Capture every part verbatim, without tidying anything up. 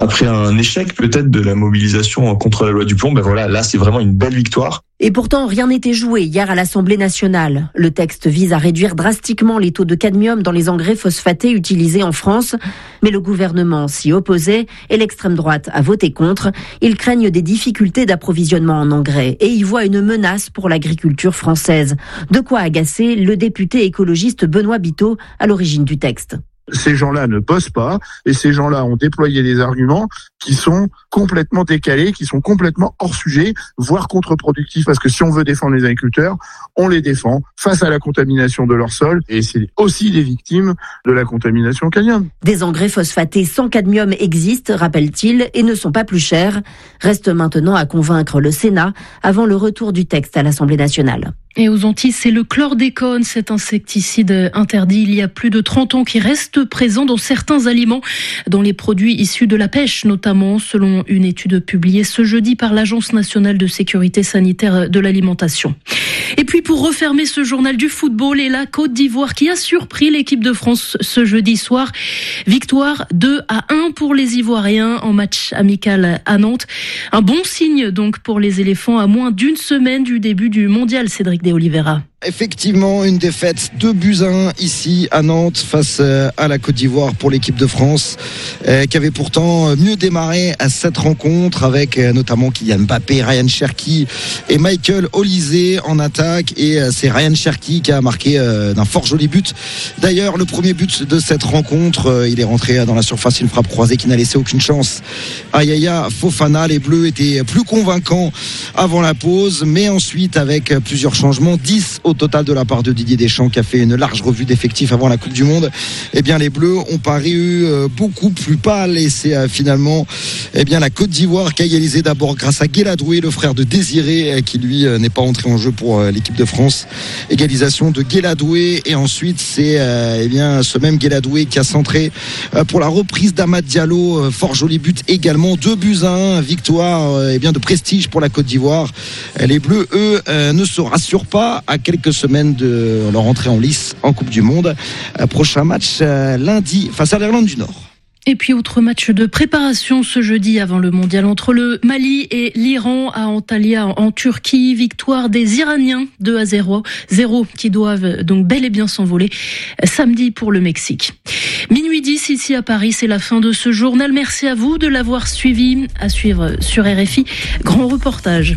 après un échec peut-être de la mobilisation contre la loi du plomb, ben voilà, là c'est vraiment une belle victoire. Et pourtant, rien n'était joué hier à l'Assemblée nationale. Le texte vise à réduire drastiquement les taux de cadmium dans les engrais phosphatés utilisés en France. Mais le gouvernement s'y opposait et l'extrême droite a voté contre. Ils craignent des difficultés d'approvisionnement en engrais et y voient une menace pour l'agriculture française. De quoi agacer le député écologiste Benoît Biteau à l'origine du texte. Ces gens-là ne bossent pas et ces gens-là ont déployé des arguments qui sont complètement décalés, qui sont complètement hors sujet, voire contre-productifs, parce que si on veut défendre les agriculteurs, on les défend face à la contamination de leur sol et c'est aussi des victimes de la contamination au cadmium. Des engrais phosphatés sans cadmium existent, rappelle-t-il, et ne sont pas plus chers. Reste maintenant à convaincre le Sénat avant le retour du texte à l'Assemblée nationale. Et aux Antilles, c'est le chlordécone, cet insecticide interdit il y a plus de trente ans qui reste présent dans certains aliments, dans les produits issus de la pêche notamment, selon une étude publiée ce jeudi par l'Agence nationale de sécurité sanitaire de l'alimentation. Et puis pour refermer ce journal du football, et la Côte d'Ivoire qui a surpris l'équipe de France ce jeudi soir. Victoire deux à un pour les Ivoiriens en match amical à Nantes. Un bon signe donc pour les éléphants à moins d'une semaine du début du mondial, Cédric de Oliveira. Effectivement, une défaite deux buts à un ici à Nantes face à la Côte d'Ivoire pour l'équipe de France euh, qui avait pourtant mieux démarré à cette rencontre avec euh, notamment Kylian Mbappé, Ryan Cherki et Michael Olise en attaque et euh, c'est Ryan Cherki qui a marqué euh, d'un fort joli but. D'ailleurs, le premier but de cette rencontre, euh, il est rentré dans la surface, une frappe croisée qui n'a laissé aucune chance à Yaya Fofana. Les Bleus étaient plus convaincants avant la pause, mais ensuite avec plusieurs changements, dix au total de la part de Didier Deschamps qui a fait une large revue d'effectifs avant la Coupe du Monde. Eh bien, les Bleus ont paru euh, beaucoup plus pâles et c'est euh, finalement eh bien, la Côte d'Ivoire qui a égalisé d'abord grâce à Guéladoué, le frère de Désiré, euh, qui lui euh, n'est pas entré en jeu pour euh, l'équipe de France. Égalisation de Guéladoué et ensuite c'est euh, eh bien, ce même Guéladoué qui a centré euh, pour la reprise d'Amad Diallo. Euh, fort joli but également, deux buts à un, victoire euh, eh bien, de prestige pour la Côte d'Ivoire. Euh, les Bleus, eux, euh, ne se rassurent pas à quelques semaines de leur entrée en lice en Coupe du Monde. Euh, prochain match euh, lundi face à l'Irlande du Nord. Et puis, autre match de préparation ce jeudi avant le mondial entre le Mali et l'Iran à Antalya en Turquie. Victoire des Iraniens deux à zéro, qui doivent donc bel et bien s'envoler samedi pour le Mexique. Minuit dix ici à Paris, c'est la fin de ce journal. Merci à vous de l'avoir suivi. À suivre sur R F I. Grand reportage.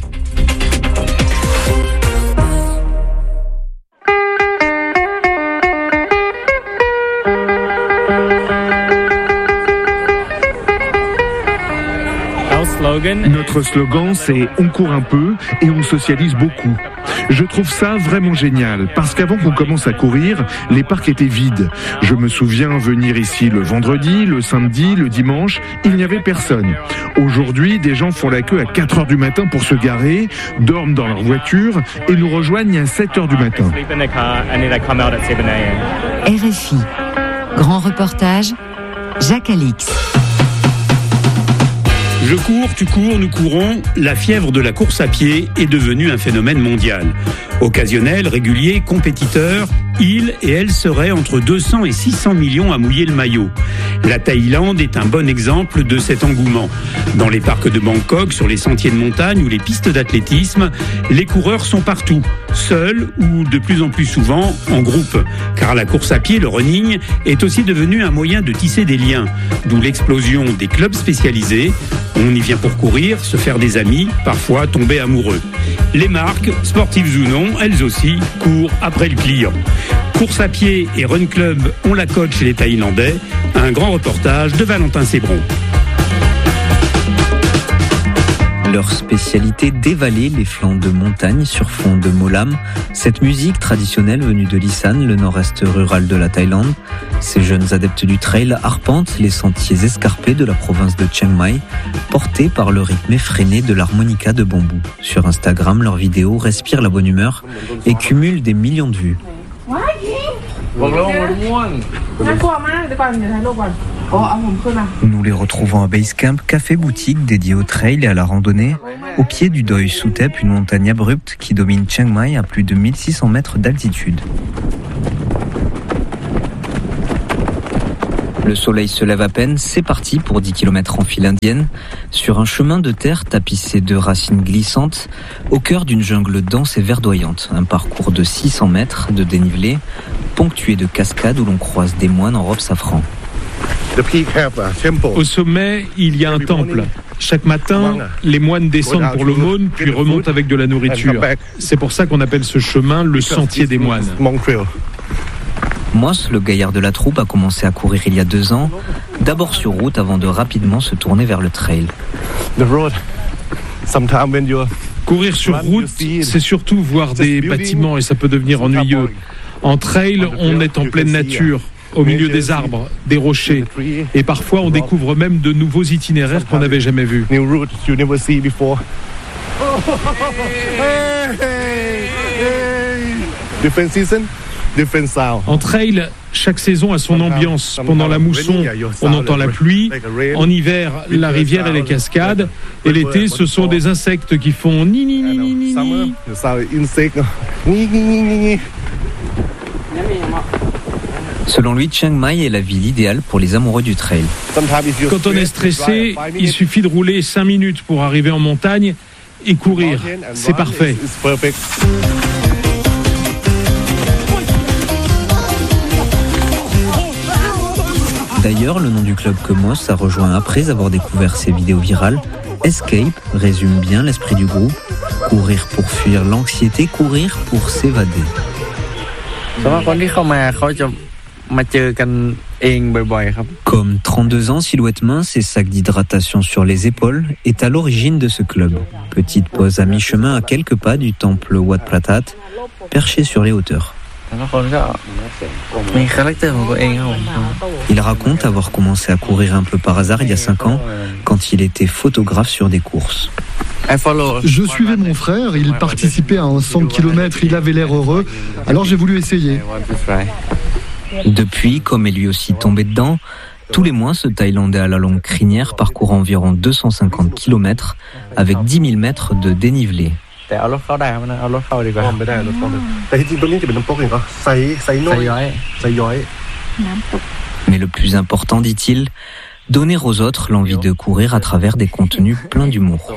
Notre slogan, c'est « On court un peu et on socialise beaucoup ». Je trouve ça vraiment génial, parce qu'avant qu'on commence à courir, les parcs étaient vides. Je me souviens venir ici le vendredi, le samedi, le dimanche, il n'y avait personne. Aujourd'hui, des gens font la queue à quatre heures du matin pour se garer, dorment dans leur voiture et nous rejoignent à sept heures du matin. R F I, grand reportage, Jacques Alix. Je cours, tu cours, nous courons. La fièvre de la course à pied est devenue un phénomène mondial. Occasionnel, régulier, compétiteur, il et elle seraient entre deux cents et six cents millions à mouiller le maillot. La Thaïlande est un bon exemple de cet engouement. Dans les parcs de Bangkok, sur les sentiers de montagne ou les pistes d'athlétisme, les coureurs sont partout, seuls ou de plus en plus souvent en groupe. Car la course à pied, le running, est aussi devenu un moyen de tisser des liens. D'où l'explosion des clubs spécialisés. On y vient pour courir, se faire des amis, parfois tomber amoureux. Les marques, sportives ou non, elles aussi, courent après le client. Course à pied et run club ont la cote chez les Thaïlandais. Un grand reportage de Valentin Sébron. Leur spécialité, dévaler les flancs de montagne sur fond de molam. Cette musique traditionnelle venue de l'Isan, le nord-est rural de la Thaïlande. Ces jeunes adeptes du trail arpentent les sentiers escarpés de la province de Chiang Mai, portés par le rythme effréné de l'harmonica de bambou. Sur Instagram, leurs vidéos respirent la bonne humeur et cumulent des millions de vues. Nous les retrouvons à Basecamp, café-boutique dédié au trail et à la randonnée, au pied du Doi Suthep, une montagne abrupte qui domine Chiang Mai à plus de mille six cents mètres d'altitude. Le soleil se lève à peine, c'est parti pour dix kilomètres en file indienne, sur un chemin de terre tapissé de racines glissantes, au cœur d'une jungle dense et verdoyante. Un parcours de six cents mètres de dénivelé, ponctué de cascades où l'on croise des moines en robe safran. Au sommet, il y a un temple. Chaque matin, les moines descendent pour l'aumône, puis remontent avec de la nourriture. C'est pour ça qu'on appelle ce chemin le sentier des moines. Moss, le gaillard de la troupe, a commencé à courir il y a deux ans, d'abord sur route avant de rapidement se tourner vers le trail. Courir sur route, c'est surtout voir des bâtiments et ça peut devenir ennuyeux. En trail, on est en pleine nature, au milieu des arbres, des rochers. Et parfois, on découvre même de nouveaux itinéraires qu'on n'avait jamais vus. En trail, chaque saison a son ambiance. Pendant la mousson, on entend la pluie. En hiver, la rivière et les cascades. Et l'été, ce sont des insectes qui font ni ni ni ni ni ni. Selon lui, Chiang Mai est la ville idéale pour les amoureux du trail. Quand on est stressé, il suffit de rouler cinq minutes pour arriver en montagne et courir. C'est parfait. D'ailleurs, le nom du club que Moss a rejoint après avoir découvert ses vidéos virales, Escape, résume bien l'esprit du groupe. Courir pour fuir l'anxiété, courir pour s'évader. Comme trente-deux ans, silhouette mince et sac d'hydratation sur les épaules, est à l'origine de ce club. Petite pause à mi-chemin à quelques pas du temple Wat Pratat, perché sur les hauteurs. Il raconte avoir commencé à courir un peu par hasard il y a cinq ans, quand il était photographe sur des courses. Je suivais mon frère, il participait à un cent kilomètres, il avait l'air heureux, alors j'ai voulu essayer. Depuis, comme est lui aussi tombé dedans, tous les mois, ce Thaïlandais à la longue crinière parcourt environ deux cent cinquante kilomètres avec dix mille mètres de dénivelé. Mais le plus important, dit-il, donner aux autres l'envie de courir à travers des contenus pleins d'humour.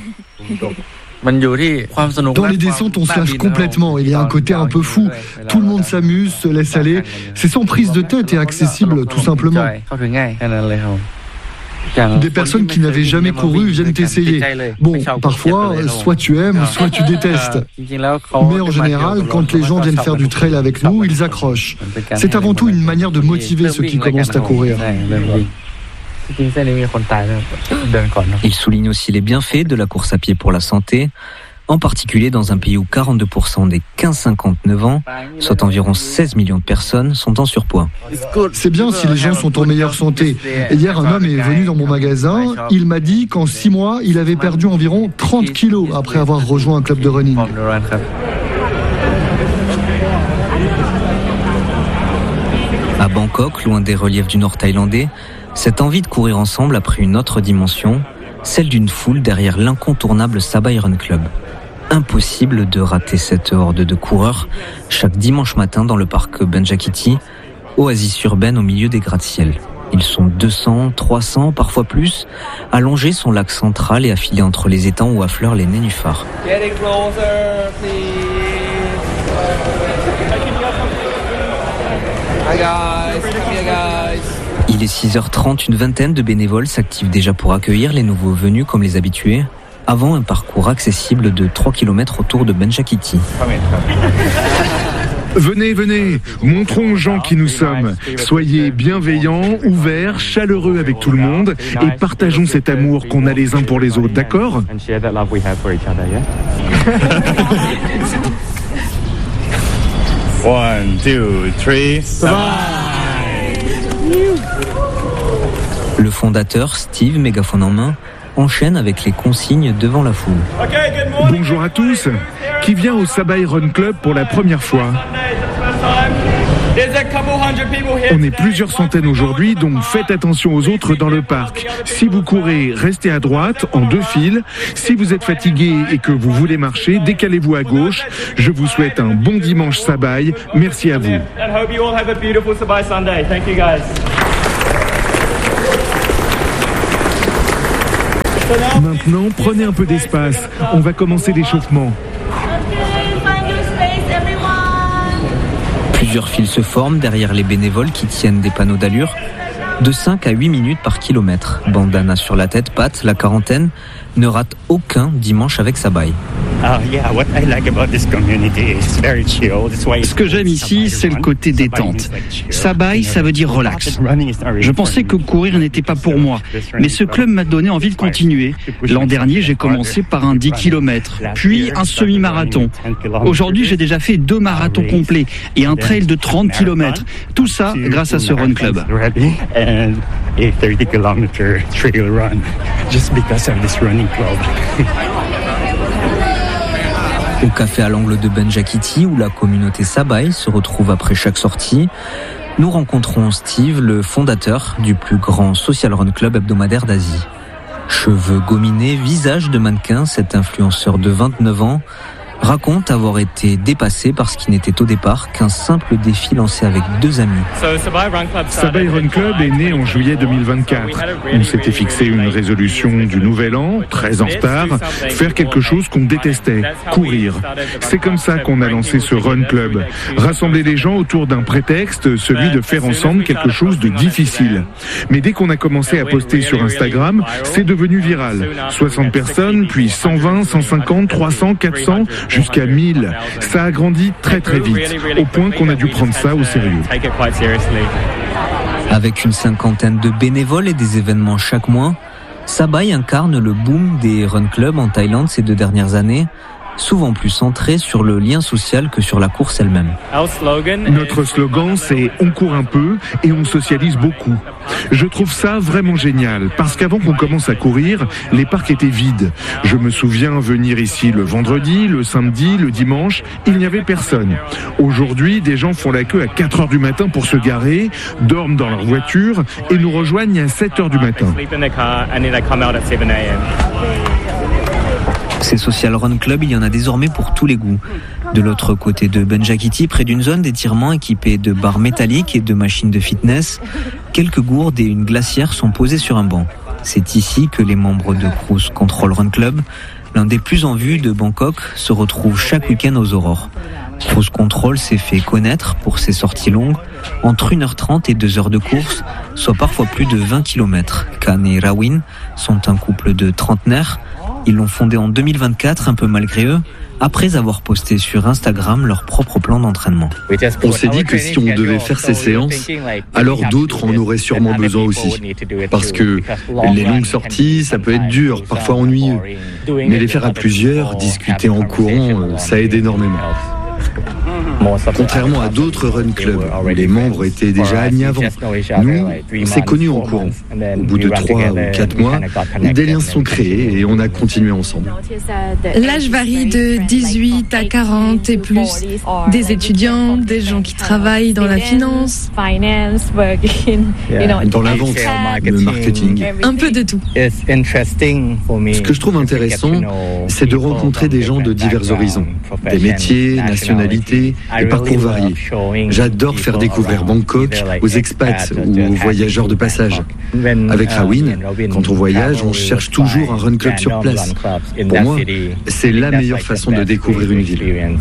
Dans les descentes, on se lâche complètement. Il y a un côté un peu fou. Tout le monde s'amuse, se laisse aller. C'est sans prise de tête et accessible, tout simplement. Des personnes qui n'avaient jamais couru viennent essayer. Bon, parfois, soit tu aimes, soit tu détestes. Mais en général, quand les gens viennent faire du trail avec nous, ils accrochent. C'est avant tout une manière de motiver ceux qui commencent à courir. Il souligne aussi les bienfaits de la course à pied pour la santé, en particulier dans un pays où quarante-deux pour cent des quinze cinquante-neuf ans, soit environ seize millions de personnes, sont en surpoids. C'est bien si les gens sont en meilleure santé. Hier, un homme est venu dans mon magasin, il m'a dit qu'en six mois, il avait perdu environ trente kilos après avoir rejoint un club de running. À Bangkok, loin des reliefs du nord thaïlandais, cette envie de courir ensemble a pris une autre dimension, celle d'une foule derrière l'incontournable Sabai Run Club. Impossible de rater cette horde de coureurs chaque dimanche matin dans le parc Benjakiti, oasis urbaine au milieu des gratte-ciel. Ils sont deux cents, trois cents, parfois plus, allongés son lac central et affilés entre les étangs où affleurent les nénuphars. Hi guys, come here guys. Il est six heures trente, une vingtaine de bénévoles s'activent déjà pour accueillir les nouveaux venus comme les habitués, avant un parcours accessible de trois kilomètres autour de Benjakiti. Venez, venez, montrons aux gens qui nous sommes. Soyez bienveillants, ouverts, chaleureux avec tout le monde et partageons cet amour qu'on a les uns pour les autres, d'accord ? One, two, three, Le fondateur, Steve, mégaphone en main, enchaîne avec les consignes devant la foule. Bonjour à tous, qui vient au Sabai Run Club pour la première fois ? On est plusieurs centaines aujourd'hui, donc faites attention aux autres dans le parc. Si vous courez, restez à droite, en deux files. Si vous êtes fatigué et que vous voulez marcher, décalez-vous à gauche. Je vous souhaite un bon dimanche Sabai. Merci à vous. Maintenant, prenez un peu d'espace. On va commencer l'échauffement. Plusieurs files se forment derrière les bénévoles qui tiennent des panneaux d'allure. De cinq à huit minutes par kilomètre. Bandana sur la tête, Pat, la quarantaine, ne rate aucun dimanche avec Sabaï. Ce que j'aime ici, c'est le côté détente. Sabaï, ça veut dire relax. Je pensais que courir n'était pas pour moi, mais ce club m'a donné envie de continuer. L'an dernier, j'ai commencé par un dix kilomètres, puis un semi-marathon. Aujourd'hui, j'ai déjà fait deux marathons complets et un trail de trente kilomètres. Tout ça grâce à ce Run Club. Au café à l'angle de Benjakiti, où la communauté Sabaï se retrouve après chaque sortie, nous rencontrons Steve, le fondateur du plus grand social run club hebdomadaire d'Asie. Cheveux gominés, visage de mannequin, cet influenceur de vingt-neuf ans raconte avoir été dépassé par ce qui n'était au départ qu'un simple défi lancé avec deux amis. Sabaï Run Club est né en juillet deux mille vingt-quatre. On s'était fixé une résolution du nouvel an, très en retard, faire quelque chose qu'on détestait, courir. C'est comme ça qu'on a lancé ce Run Club. Rassembler les gens autour d'un prétexte, celui de faire ensemble quelque chose de difficile. Mais dès qu'on a commencé à poster sur Instagram, c'est devenu viral. soixante personnes, puis cent vingt, cent cinquante, trois cents, quatre cents, jusqu'à mille. Ça a grandi très très vite, au point qu'on a dû prendre ça au sérieux. Avec une cinquantaine de bénévoles et des événements chaque mois, Sabaï incarne le boom des run clubs en Thaïlande ces deux dernières années, souvent plus centré sur le lien social que sur la course elle-même. Notre slogan, c'est « On court un peu et on socialise beaucoup ». Je trouve ça vraiment génial, parce qu'avant qu'on commence à courir, les parcs étaient vides. Je me souviens venir ici le vendredi, le samedi, le dimanche, il n'y avait personne. Aujourd'hui, des gens font la queue à quatre heures du matin pour se garer, dorment dans leur voiture et nous rejoignent à sept heures du matin. Ces social run clubs, il y en a désormais pour tous les goûts. De l'autre côté de Benjakiti, près d'une zone d'étirement équipée de barres métalliques et de machines de fitness, quelques gourdes et une glacière sont posées sur un banc. C'est ici que les membres de Cruise Control Run Club, l'un des plus en vue de Bangkok, se retrouvent chaque week-end aux aurores. Cruise Control s'est fait connaître pour ses sorties longues, entre une heure trente et deux heures de course, soit parfois plus de vingt kilomètres. Khan et Rawin sont un couple de trentenaires. Ils l'ont fondé en deux mille vingt-quatre, un peu malgré eux, après avoir posté sur Instagram leur propre plan d'entraînement. On s'est dit que si on devait faire ces séances, alors d'autres en auraient sûrement besoin aussi. Parce que les longues sorties, ça peut être dur, parfois ennuyeux. Mais les faire à plusieurs, discuter en courant, ça aide énormément. Contrairement à d'autres run clubs où les membres étaient déjà amis avant, nous, on s'est connus en courant. Au bout de trois ou quatre mois, des liens se sont créés et on a continué ensemble. L'âge varie de dix-huit à quarante et plus. Des étudiants, des gens qui travaillent dans la finance, dans la vente, le marketing. Un peu de tout. Ce que je trouve intéressant, c'est de rencontrer des gens de divers horizons, des métiers, nationalités et parcours variés. J'adore faire découvrir Bangkok aux expats ou aux voyageurs de passage. Avec Rawin, quand on voyage, on cherche toujours un run club sur place. Pour moi, c'est la meilleure façon de découvrir une ville.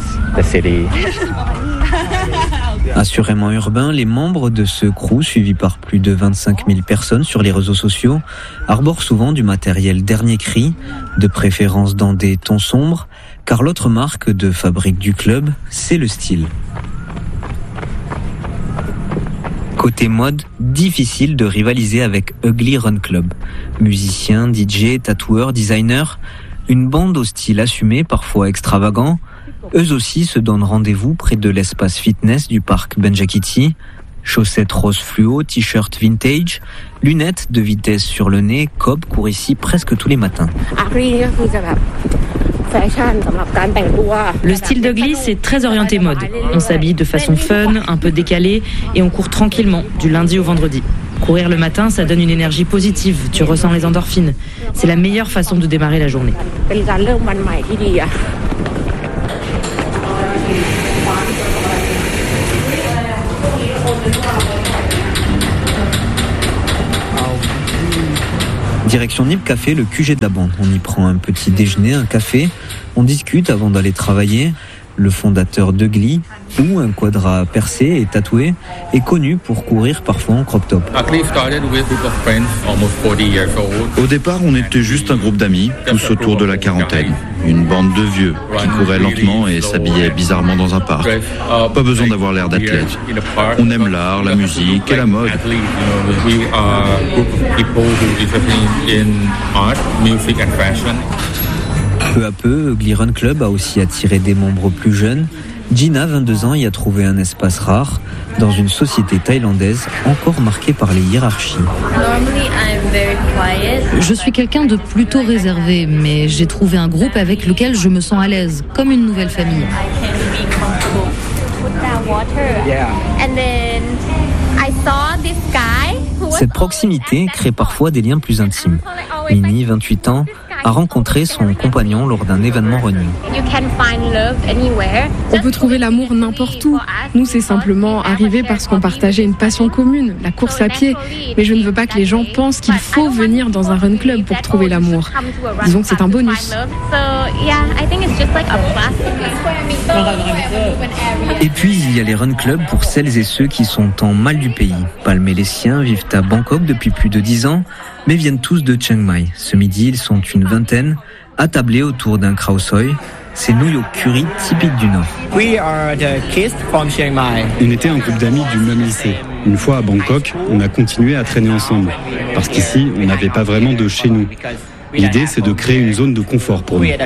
Assurément urbain, les membres de ce crew, suivis par plus de vingt-cinq mille personnes sur les réseaux sociaux, arborent souvent du matériel dernier cri, de préférence dans des tons sombres, car l'autre marque de fabrique du club, c'est le style. Côté mode, difficile de rivaliser avec Ugly Run Club. Musiciens, D J, tatoueurs, designers, une bande au style assumé, parfois extravagant. Eux aussi se donnent rendez-vous près de l'espace fitness du parc Benjakiti. Chaussettes rose fluo, t-shirt vintage, lunettes de vitesse sur le nez, Cobb court ici presque tous les matins. Le style d'Ugly, c'est très orienté mode. On s'habille de façon fun, un peu décalée, et on court tranquillement, du lundi au vendredi. Courir le matin, ça donne une énergie positive, tu ressens les endorphines. C'est la meilleure façon de démarrer la journée. Direction Nip Café, le Q G de la bande. On y prend un petit déjeuner, un café, on discute avant d'aller travailler. Le fondateur de Glee, où un quadra percé et tatoué, est connu pour courir parfois en crop top. Au départ, on était juste un groupe d'amis, tous autour de la quarantaine. Une bande de vieux qui couraient lentement et s'habillaient bizarrement dans un parc. Pas besoin d'avoir l'air d'athlète. On aime l'art, la musique et la mode. Peu à peu, Glee Run Club a aussi attiré des membres plus jeunes. Gina, vingt-deux ans, y a trouvé un espace rare dans une société thaïlandaise encore marquée par les hiérarchies. Je suis quelqu'un de plutôt réservé, mais j'ai trouvé un groupe avec lequel je me sens à l'aise, comme une nouvelle famille. Cette proximité crée parfois des liens plus intimes. Minnie, vingt-huit ans, a rencontré son compagnon lors d'un événement running. On peut trouver l'amour n'importe où. Nous, c'est simplement arrivé parce qu'on partageait une passion commune, la course à pied. Mais je ne veux pas que les gens pensent qu'il faut venir dans un run club pour trouver l'amour. Disons que c'est un bonus. Et puis, il y a les run clubs pour celles et ceux qui sont en mal du pays. Palm et les siens vivent à Bangkok depuis plus de dix ans, mais viennent tous de Chiang Mai. Ce midi, ils sont une vingtaine, attablés autour d'un khao soi. C'est Nuyok curry typique du Nord. On était un groupe d'amis du même lycée. Une fois à Bangkok, on a continué à traîner ensemble. Parce qu'ici, on n'avait pas vraiment de chez nous. L'idée, c'est de créer une zone de confort pour nous.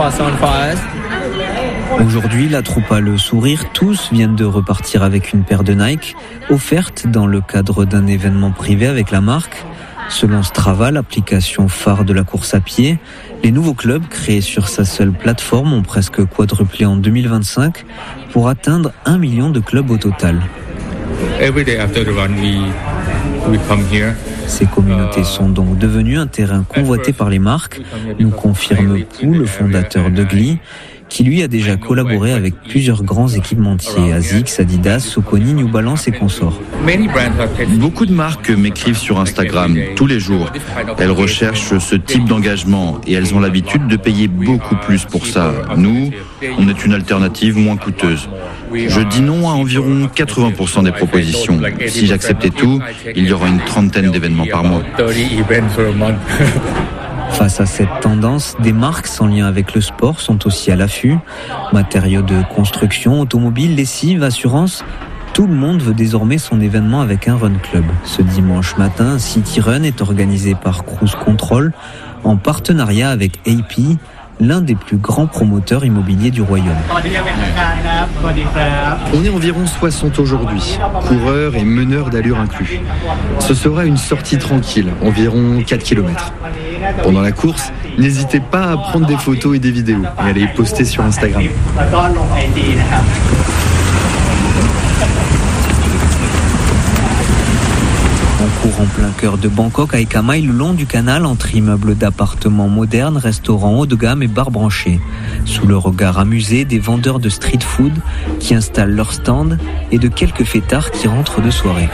Aujourd'hui, la troupe a le sourire. Tous viennent de repartir avec une paire de Nike, offerte dans le cadre d'un événement privé avec la marque. Selon Strava, l'application phare de la course à pied, les nouveaux clubs créés sur sa seule plateforme ont presque quadruplé en deux mille vingt-cinq pour atteindre un million de clubs au total. Ces communautés sont donc devenues un terrain convoité par les marques, nous confirme Pou, le fondateur de Glee, qui lui a déjà collaboré avec plusieurs grands équipementiers, Asics, Adidas, Saucony, New Balance et consorts. Beaucoup de marques m'écrivent sur Instagram tous les jours. Elles recherchent ce type d'engagement et elles ont l'habitude de payer beaucoup plus pour ça. Nous, on est une alternative moins coûteuse. Je dis non à environ quatre-vingts pour cent des propositions. Si j'acceptais tout, il y aura une trentaine d'événements par mois. Face à cette tendance, des marques sans lien avec le sport sont aussi à l'affût. Matériaux de construction, automobiles, lessive, assurance. Tout le monde veut désormais son événement avec un run club. Ce dimanche matin, City Run est organisé par Cruise Control en partenariat avec A P, l'un des plus grands promoteurs immobiliers du royaume. On est environ soixante aujourd'hui, coureurs et meneurs d'allure inclus. Ce sera une sortie tranquille, environ quatre kilomètres. Pendant la course, n'hésitez pas à prendre des photos et des vidéos et à les poster sur Instagram. On court en plein cœur de Bangkok à Eka Mai, le long du canal, entre immeubles d'appartements modernes, restaurants haut de gamme et bars branchés. Sous le regard amusé des vendeurs de street food qui installent leurs stands et de quelques fêtards qui rentrent de soirée.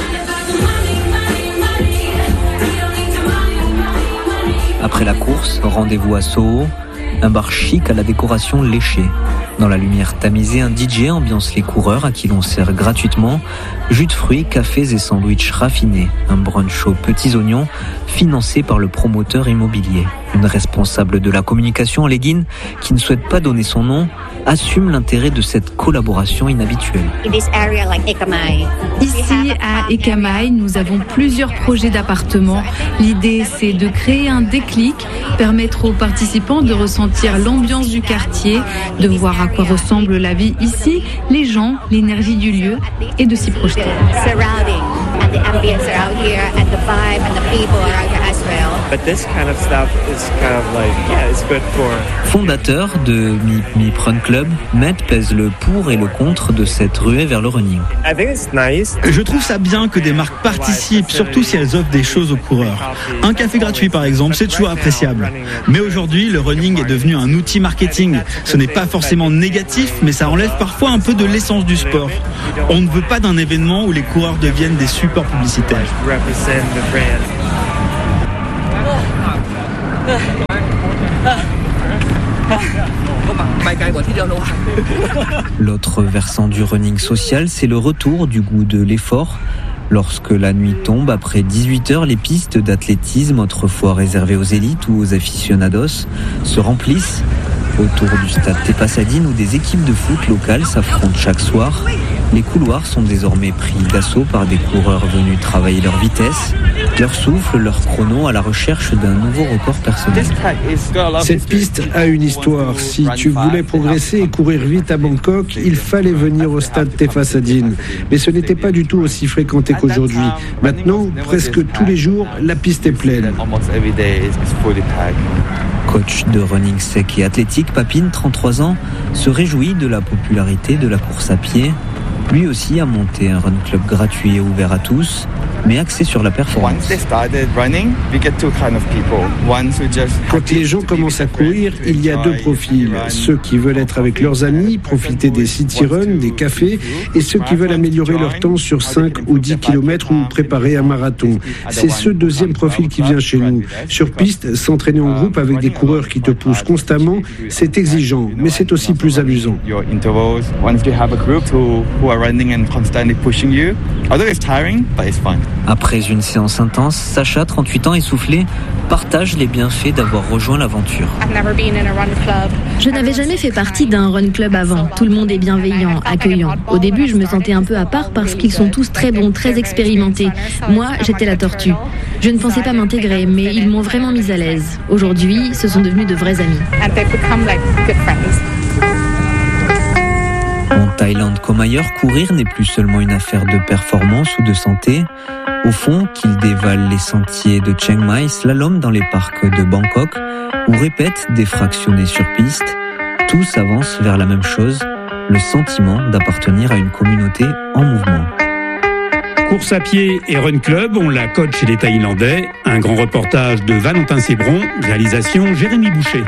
Après la course, rendez-vous à Soho, un bar chic à la décoration léchée. Dans la lumière tamisée, un D J ambiance les coureurs à qui l'on sert gratuitement jus de fruits, cafés et sandwichs raffinés. Un brunch aux petits oignons financé par le promoteur immobilier. Une responsable de la communication en leggings qui ne souhaite pas donner son nom assume l'intérêt de cette collaboration inhabituelle. Ici, à Eka Mai, nous avons plusieurs projets d'appartements. L'idée, c'est de créer un déclic, permettre aux participants de ressentir l'ambiance du quartier, de voir à quoi ressemble la vie ici, les gens, l'énergie du lieu et de s'y projeter. Fondateur de Mip Mip Run Club, Matt pèse le pour et le contre de cette ruée vers le running. Je trouve ça bien que des marques participent, surtout si elles offrent des choses aux coureurs. Un café gratuit par exemple, c'est toujours appréciable. Mais aujourd'hui, le running est devenu un outil marketing. Ce n'est pas forcément négatif, mais ça enlève parfois un peu de l'essence du sport. On ne veut pas d'un événement où les coureurs deviennent des supports publicitaires. L'autre versant du running social, c'est le retour du goût de l'effort. Lorsque la nuit tombe, après dix-huit heures, les pistes d'athlétisme, autrefois réservées aux élites ou aux aficionados, se remplissent. Autour du stade Tepa-Sadine, où des équipes de foot locales s'affrontent chaque soir, les couloirs sont désormais pris d'assaut par des coureurs venus travailler leur vitesse, leur souffle, leur chrono à la recherche d'un nouveau record personnel. Cette piste a une histoire. Si tu voulais progresser et courir vite à Bangkok, il fallait venir au stade Tepa-Sadine. Mais ce n'était pas du tout aussi fréquenté qu'aujourd'hui. Maintenant, presque tous les jours, la piste est pleine. Coach de running sec et athlétique, Papine, trente-trois ans, se réjouit de la popularité de la course à pied. Lui aussi a monté un run club gratuit et ouvert à tous, mais axé sur la performance. Quand les gens commencent à courir, il y a deux profils. Ceux qui veulent être avec leurs amis, profiter des city runs, des cafés, et ceux qui veulent améliorer leur temps sur cinq ou dix kilomètres ou préparer un marathon. C'est ce deuxième profil qui vient chez nous. Sur piste, s'entraîner en groupe avec des coureurs qui te poussent constamment, c'est exigeant, mais c'est aussi plus amusant. Après une séance intense, Sacha, trente-huit ans, essoufflé, partage les bienfaits d'avoir rejoint l'aventure. Je n'avais jamais fait partie d'un run club avant. Tout le monde est bienveillant, accueillant. Au début, je me sentais un peu à part parce qu'ils sont tous très bons, très expérimentés. Moi, j'étais la tortue. Je ne pensais pas m'intégrer, mais ils m'ont vraiment mise à l'aise. Aujourd'hui, ce sont devenus de vrais amis. En Thaïlande comme ailleurs, courir n'est plus seulement une affaire de performance ou de santé. Au fond, qu'il dévale les sentiers de Chiang Mai, slalom dans les parcs de Bangkok ou répète des fractionnés sur piste, tous avancent vers la même chose, le sentiment d'appartenir à une communauté en mouvement. Course à pied et run club, on la coach chez les Thaïlandais. Un grand reportage de Valentin Sébron, réalisation Jérémy Boucher.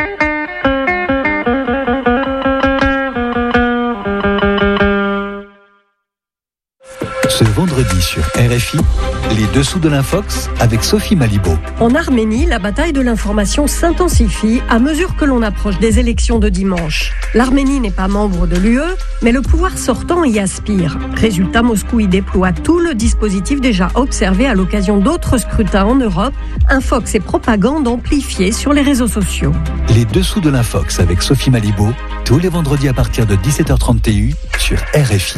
Ce vendredi sur R F I, les dessous de l'Infox avec Sophie Malibaud. En Arménie, la bataille de l'information s'intensifie à mesure que l'on approche des élections de dimanche. L'Arménie n'est pas membre de l'U E, mais le pouvoir sortant y aspire. Résultat, Moscou y déploie tout le dispositif déjà observé à l'occasion d'autres scrutins en Europe, Infox et propagande amplifiée sur les réseaux sociaux. Les dessous de l'Infox avec Sophie Malibaud, tous les vendredis à partir de dix-sept heures trente T U sur R F I.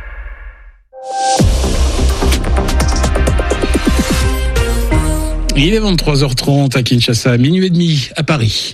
Il est vingt-trois heures trente à Kinshasa, minuit et demi à Paris.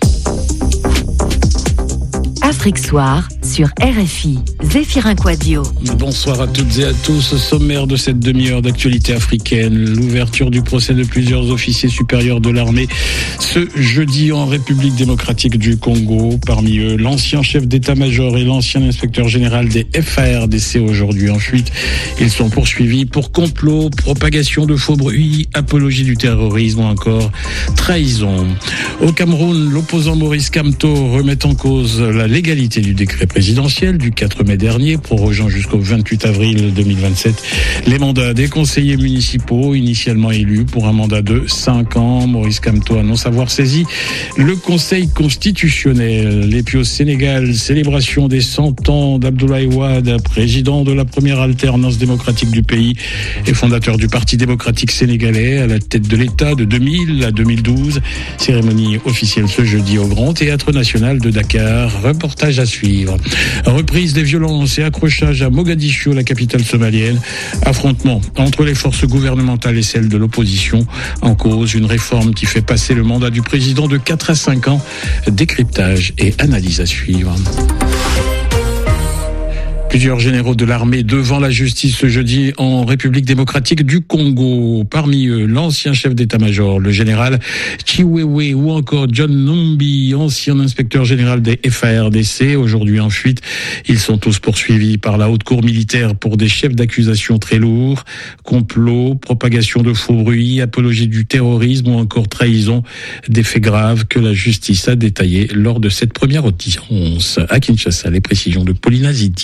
Afrique Soir sur R F I, Zéphirin Quadio. Bonsoir à toutes et à tous. Au sommaire de cette demi-heure d'actualité africaine, l'ouverture du procès de plusieurs officiers supérieurs de l'armée ce jeudi en République démocratique du Congo. Parmi eux, l'ancien chef d'état-major et l'ancien inspecteur général des F A R D C aujourd'hui en fuite. Ils sont poursuivis pour complot, propagation de faux bruits, apologie du terrorisme ou encore trahison. Au Cameroun, l'opposant Maurice Kamto remet en cause la légalité du décret présidentiel du quatre mai dernier, prorogeant jusqu'au vingt-huit avril deux mille vingt-sept les mandats des conseillers municipaux initialement élus pour un mandat de cinq ans. Maurice Kamto annonce avoir saisi le Conseil constitutionnel. Et puis au Sénégal, célébration des cent ans d'Abdoulaye Wade, président de la première alternance démocratique du pays et fondateur du Parti démocratique sénégalais à la tête de l'État de deux mille à deux mille douze. Cérémonie officielle ce jeudi au Grand Théâtre National de Dakar. Reportage à suivre. Reprise des violences et accrochage à Mogadiscio, la capitale somalienne. Affrontement entre les forces gouvernementales et celles de l'opposition. En cause, une réforme qui fait passer le mandat du président de quatre à cinq ans. Décryptage et analyse à suivre. Plusieurs généraux de l'armée devant la justice ce jeudi en République démocratique du Congo. Parmi eux, l'ancien chef d'état-major, le général Chiwewe ou encore John Numbi, ancien inspecteur général des F A R D C, aujourd'hui en fuite. Ils sont tous poursuivis par la haute cour militaire pour des chefs d'accusation très lourds. Complot, propagation de faux bruits, apologie du terrorisme ou encore trahison. Des faits graves que la justice a détaillés lors de cette première audience. À Kinshasa, les précisions de Paulina Ziti.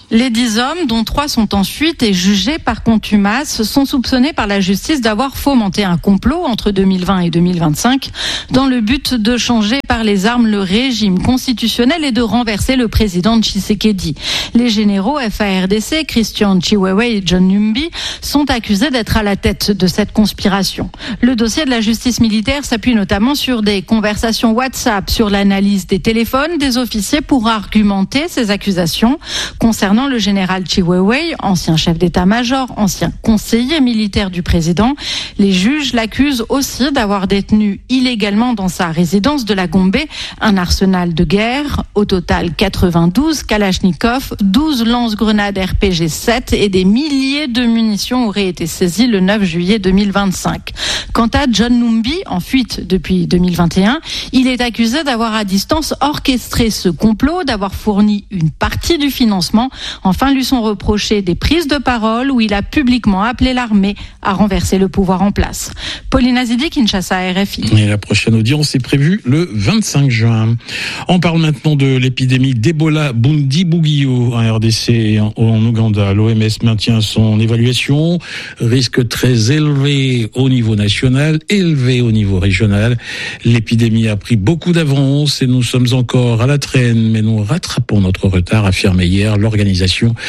Les dix hommes, dont trois sont en fuite et jugés par contumace, sont soupçonnés par la justice d'avoir fomenté un complot entre deux mille vingt et deux mille vingt-cinq dans le but de changer par les armes le régime constitutionnel et de renverser le président Tshisekedi. Les généraux F A R D C, Christian Chiwewe et John Numbi, sont accusés d'être à la tête de cette conspiration. Le dossier de la justice militaire s'appuie notamment sur des conversations WhatsApp, sur l'analyse des téléphones des officiers pour argumenter ces accusations. Concernant le général Chiwewe, ancien chef d'état-major, ancien conseiller militaire du président, les juges l'accusent aussi d'avoir détenu illégalement dans sa résidence de la Gombe un arsenal de guerre. Au total, quatre-vingt-douze Kalachnikov, douze lance-grenades R P G sept et des milliers de munitions auraient été saisies le neuf juillet deux mille vingt-cinq. Quant à John Numbi, en fuite depuis deux mille vingt et un, il est accusé d'avoir à distance orchestré ce complot, d'avoir fourni une partie du financement. Enfin, lui sont reprochées des prises de parole où il a publiquement appelé l'armée à renverser le pouvoir en place. Pauline Azidi, Kinshasa, R F I. Et la prochaine audience est prévue le vingt-cinq juin. On parle maintenant de l'épidémie d'Ebola Bundibugyo en R D C et en, en Ouganda. L'O M S maintient son évaluation. Risque très élevé au niveau national, élevé au niveau régional. L'épidémie a pris beaucoup d'avance et nous sommes encore à la traîne, mais nous rattrapons notre retard, affirmé hier l'organisation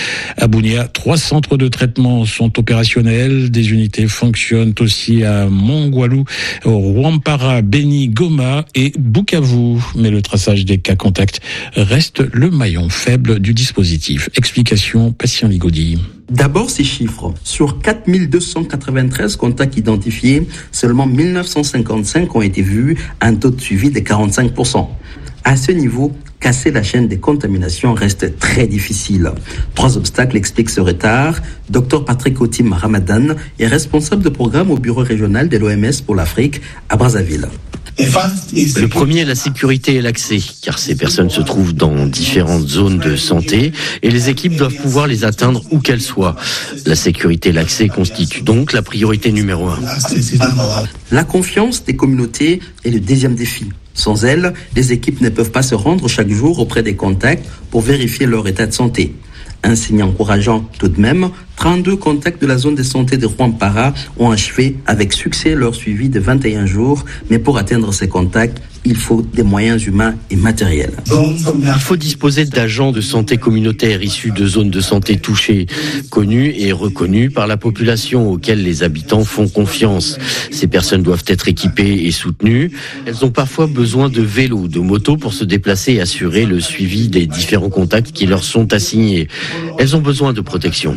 à Bunia. Trois centres de traitement sont opérationnels. Des unités fonctionnent aussi à Mongwalu, au Rwampara, Beni, Goma et Bukavu. Mais le traçage des cas contacts reste le maillon faible du dispositif. Explication, Patient Ligodi. D'abord, ces chiffres. Sur quatre mille deux cent quatre-vingt-treize contacts identifiés, seulement mille neuf cent cinquante-cinq ont été vus, un taux de suivi de quarante-cinq pour cent. À ce niveau, casser la chaîne des contaminations reste très difficile. Trois obstacles expliquent ce retard. Docteur Patrick Otim Ramadan est responsable de programme au bureau régional de l'O M S pour l'Afrique à Brazzaville. Le premier est la sécurité et l'accès, car ces personnes se trouvent dans différentes zones de santé et les équipes doivent pouvoir les atteindre où qu'elles soient. La sécurité et l'accès constituent donc la priorité numéro un. La confiance des communautés est le deuxième défi. Sans elle, les équipes ne peuvent pas se rendre chaque jour auprès des contacts pour vérifier leur état de santé. Un signe encourageant tout de même, trente-deux contacts de la zone de santé de Rwampara ont achevé avec succès leur suivi de vingt et un jours, mais pour atteindre ces contacts, il faut des moyens humains et matériels. Il faut disposer d'agents de santé communautaires issus de zones de santé touchées, connus et reconnus par la population auxquelles les habitants font confiance. Ces personnes doivent être équipées et soutenues. Elles ont parfois besoin de vélos, de motos pour se déplacer et assurer le suivi des différents contacts qui leur sont assignés. Elles ont besoin de protection.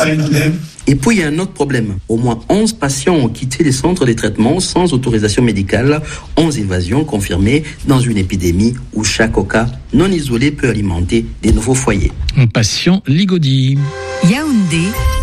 Et puis il y a un autre problème. Au moins onze patients ont quitté les centres de traitement sans autorisation médicale, onze invasions confirmées dans une épidémie où chaque cas non isolé peut alimenter des nouveaux foyers. Un patient Ligodi. Yaoundé,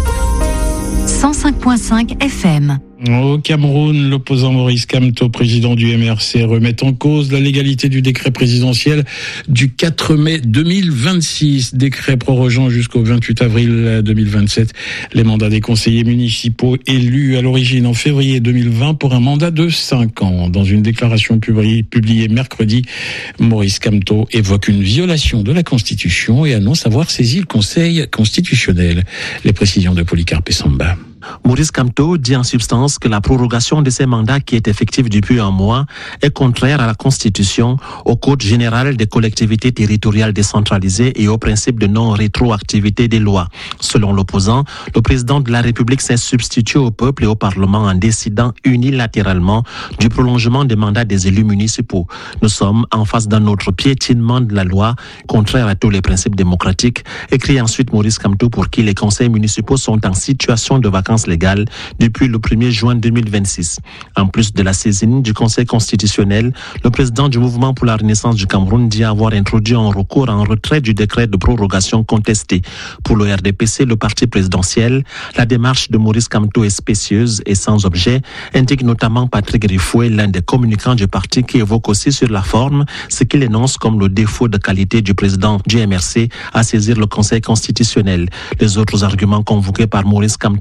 cent cinq virgule cinq F M. Au Cameroun, l'opposant Maurice Kamto, président du M R C, remet en cause la légalité du décret présidentiel du quatre mai deux mille vingt-six, décret prorogeant jusqu'au vingt-huit avril deux mille vingt-sept les mandats des conseillers municipaux élus à l'origine en février deux mille vingt pour un mandat de cinq ans. Dans une déclaration publiée, publiée mercredi, Maurice Kamto évoque une violation de la Constitution et annonce avoir saisi le Conseil constitutionnel. Les précisions de Polycarpe Samba. Maurice Kamto dit en substance que la prorogation de ces mandats qui est effective depuis un mois est contraire à la Constitution, au Code général des collectivités territoriales décentralisées et au principe de non-rétroactivité des lois. Selon l'opposant, le président de la République s'est substitué au peuple et au Parlement en décidant unilatéralement du prolongement des mandats des élus municipaux. Nous sommes en face d'un autre piétinement de la loi, contraire à tous les principes démocratiques, écrit ensuite Maurice Kamto, pour qui les conseils municipaux sont en situation de vacances légale depuis le premier juin deux mille vingt-six. En plus de la saisine du Conseil constitutionnel, le président du Mouvement pour la Renaissance du Cameroun dit avoir introduit un recours en retrait du décret de prorogation contesté. Pour le R D P C, le parti présidentiel, la démarche de Maurice Kamto est spécieuse et sans objet, indique notamment Patrick Rifoué, l'un des communicants du parti, qui évoque aussi sur la forme ce qu'il énonce comme le défaut de qualité du président du M R C à saisir le Conseil constitutionnel. Les autres arguments convoqués par Maurice Kamto, dont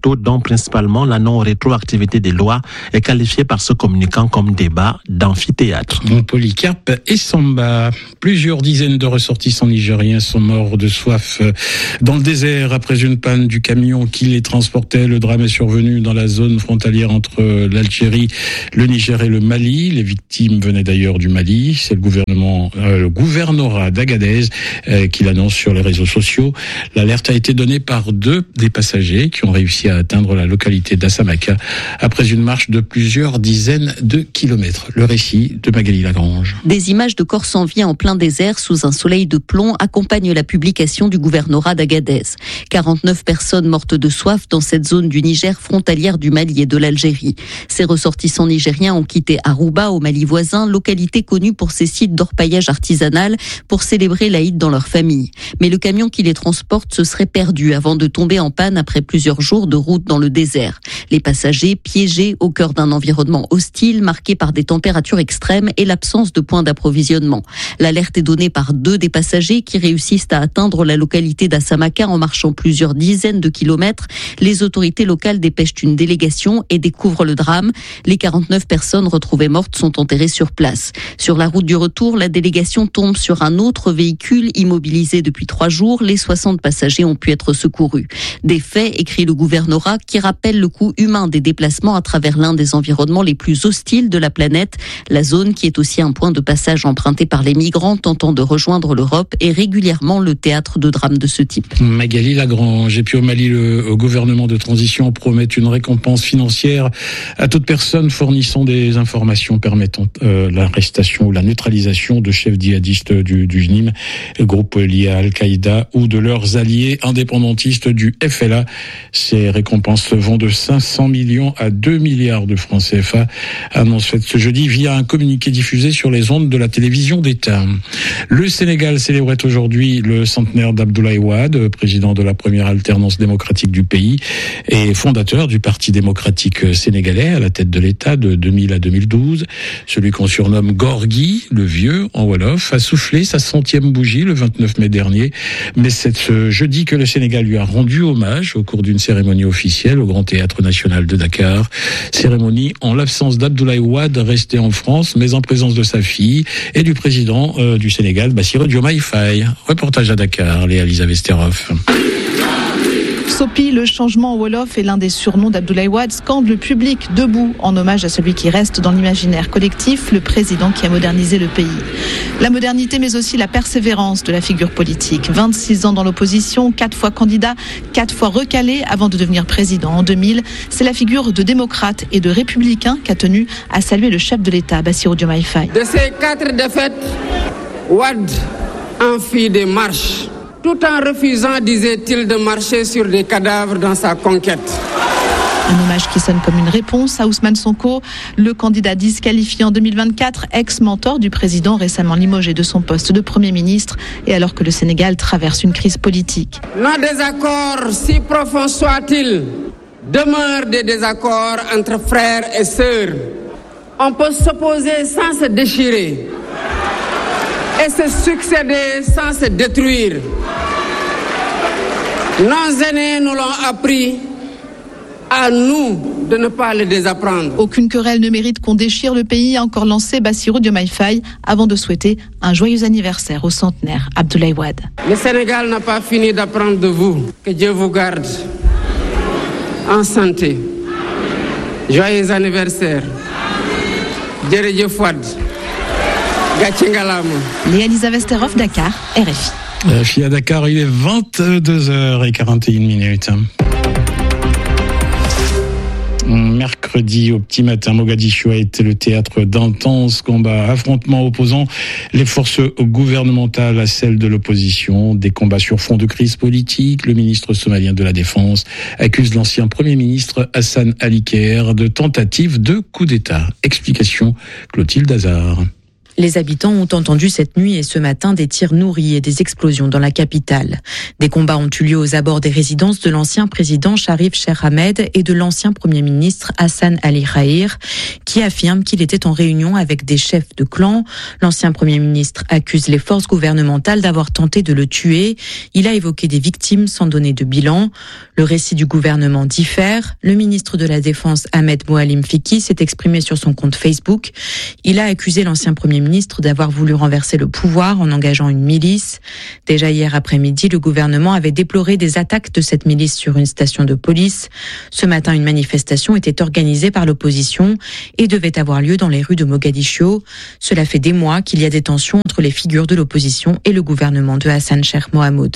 principalement la non-rétroactivité des lois est qualifiée par ce communicant comme débat d'amphithéâtre. Polycarpe et Samba. Plusieurs dizaines de ressortissants nigériens sont morts de soif dans le désert après une panne du camion qui les transportait. Le drame est survenu dans la zone frontalière entre l'Algérie, le Niger et le Mali. Les victimes venaient d'ailleurs du Mali. C'est le gouvernement, euh, le gouvernorat d'Agadez euh, qui l'annonce sur les réseaux sociaux. L'alerte a été donnée par deux des passagers qui ont réussi à atteindre la localité d'Assamaka après une marche de plusieurs dizaines de kilomètres. Le récit de Magali Lagrange. Des images de corps sans vie en plein désert sous un soleil de plomb accompagnent la publication du gouvernorat d'Agadez. quarante-neuf personnes mortes de soif dans cette zone du Niger frontalière du Mali et de l'Algérie. Ces ressortissants nigériens ont quitté Aruba au Mali voisin, localité connue pour ses sites d'orpaillage artisanal, pour célébrer l'Aïd dans leur famille. Mais le camion qui les transporte se serait perdu avant de tomber en panne après plusieurs jours de route dans le désert. Les passagers piégés au cœur d'un environnement hostile marqué par des températures extrêmes et l'absence de points d'approvisionnement. L'alerte est donnée par deux des passagers qui réussissent à atteindre la localité d'Assamaka en marchant plusieurs dizaines de kilomètres. Les autorités locales dépêchent une délégation et découvrent le drame. Les quarante-neuf personnes retrouvées mortes sont enterrées sur place. Sur la route du retour, la délégation tombe sur un autre véhicule immobilisé depuis trois jours. Les soixante passagers ont pu être secourus. Des faits, écrit le gouvernorat, qui rappellent le coût humain des déplacements à travers l'un des environnements les plus hostiles de la planète. La zone, qui est aussi un point de passage emprunté par les migrants tentant de rejoindre l'Europe, est régulièrement le théâtre de drames de ce type. Magali Lagrange. Et puis au Mali, le gouvernement de transition promet une récompense financière à toute personne fournissant des informations permettant euh, l'arrestation ou la neutralisation de chefs djihadistes du, du J N I M, groupe lié à Al-Qaïda ou de leurs alliés indépendantistes du F L A. Ces récompenses vont de cinq cents millions à deux milliards de francs C F A, annonce faite ce jeudi via un communiqué diffusé sur les ondes de la télévision d'État. Le Sénégal célébrait aujourd'hui le centenaire d'Abdoulaye Wade, président de la première alternance démocratique du pays et fondateur du Parti démocratique sénégalais à la tête de l'État de deux mille à deux mille douze. Celui qu'on surnomme Gorgui, le vieux en Wolof, a soufflé sa centième bougie le vingt-neuf mai dernier. Mais c'est ce jeudi que le Sénégal lui a rendu hommage au cours d'une cérémonie officielle au Grand Théâtre National de Dakar. Cérémonie en l'absence d'Abdoulaye Wade resté en France, mais en présence de sa fille et du président euh, du Sénégal, Bassirou Diomaye Faye. Reportage à Dakar, Léa-Lisa Vesterhoff. Sopi, le changement Wolof est l'un des surnoms d'Abdoulaye Wade, scande le public debout en hommage à celui qui reste dans l'imaginaire collectif, le président qui a modernisé le pays. La modernité mais aussi la persévérance de la figure politique. vingt-six ans dans l'opposition, quatre fois candidat, quatre fois recalé avant de devenir président en deux mille. C'est la figure de démocrate et de républicain qu'a tenu à saluer le chef de l'État, Bassirou Diomaye Faye. De ces quatre défaites, Wade en fit des marches. Tout en refusant, disait-il, de marcher sur des cadavres dans sa conquête. Un hommage qui sonne comme une réponse à Ousmane Sonko, le candidat disqualifié en deux mille vingt-quatre, ex-mentor du président récemment limogé de son poste de Premier ministre, et alors que le Sénégal traverse une crise politique. Nos désaccords, si profonds soient-ils, demeurent des désaccords entre frères et sœurs. On peut s'opposer sans se déchirer et se succéder sans se détruire. Nos aînés nous l'ont appris, à nous de ne pas le désapprendre. Aucune querelle ne mérite qu'on déchire le pays, a encore lancé Bassirou Diomaye Faye avant de souhaiter un joyeux anniversaire au centenaire Abdoulaye Wade. Le Sénégal n'a pas fini d'apprendre de vous. Que Dieu vous garde en santé. Joyeux anniversaire. Djerejef Wade. Léa-Lisa Vesterhoff, Dakar, R F I. La fille à Dakar, il est vingt-deux heures quarante et une minutes. Mercredi au petit matin, Mogadiscio a été le théâtre d'intenses combats, affrontements opposant les forces gouvernementales à celles de l'opposition, des combats sur fond de crise politique. Le ministre somalien de la Défense accuse l'ancien Premier ministre Hassan Ali Kher de tentative de coup d'État. Explication Clotilde Hazard. Les habitants ont entendu cette nuit et ce matin des tirs nourris et des explosions dans la capitale. Des combats ont eu lieu aux abords des résidences de l'ancien président Sharif Sheikh Ahmed et de l'ancien premier ministre Hassan Ali Khair, qui affirme qu'il était en réunion avec des chefs de clan. L'ancien premier ministre accuse les forces gouvernementales d'avoir tenté de le tuer. Il a évoqué des victimes sans donner de bilan. Le récit du gouvernement diffère. Le ministre de la Défense Ahmed Moalem Fiki s'est exprimé sur son compte Facebook. Il a accusé l'ancien premier ministre d'avoir voulu renverser le pouvoir en engageant une milice. Déjà hier après-midi, le gouvernement avait déploré des attaques de cette milice sur une station de police. Ce matin, une manifestation était organisée par l'opposition et devait avoir lieu dans les rues de Mogadiscio. Cela fait des mois qu'il y a des tensions entre les figures de l'opposition et le gouvernement de Hassan Sheikh Mohamud.